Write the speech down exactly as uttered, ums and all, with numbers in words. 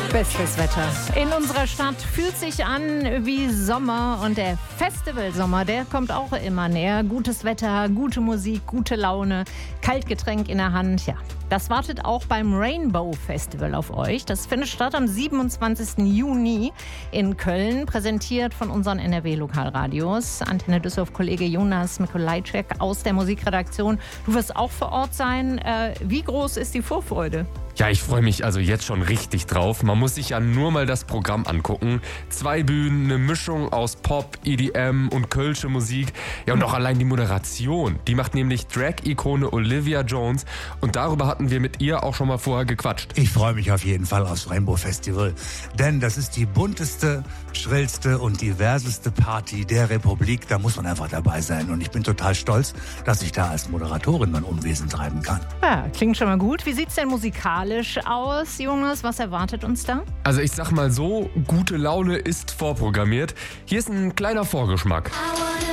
Bestes Wetter. In unserer Stadt fühlt sich an wie Sommer und der Festivalsommer, der kommt auch immer näher. Gutes Wetter, gute Musik, gute Laune, Kaltgetränk in der Hand, ja. Das wartet auch beim Rainbow Festival auf euch. Das findet statt am siebenundzwanzigsten Juni in Köln, präsentiert von unseren N R W-Lokalradios. Antenne Düsseldorf-Kollege Jonas Mikolajczyk aus der Musikredaktion. Du wirst auch vor Ort sein. Äh, wie groß ist die Vorfreude? Ja, ich freue mich also jetzt schon richtig drauf. Man muss sich ja nur mal das Programm angucken. Zwei Bühnen, eine Mischung aus Pop, E D M und kölsche Musik. Ja, und auch allein die Moderation. Die macht nämlich Drag-Ikone Olivia Jones. Und darüber hatten wir mit ihr auch schon mal vorher gequatscht. Ich freue mich auf jeden Fall aufs Rainbow Festival. Denn das ist die bunteste, schrillste und diverseste Party der Republik. Da muss man einfach dabei sein. Und ich bin total stolz, dass ich da als Moderatorin mein Unwesen treiben kann. Ja, klingt schon mal gut. Wie sieht's denn musikalisch aus, Jonas? Was erwartet uns da? Also ich sag mal so, gute Laune ist vorprogrammiert. Hier ist ein kleiner Vorgeschmack.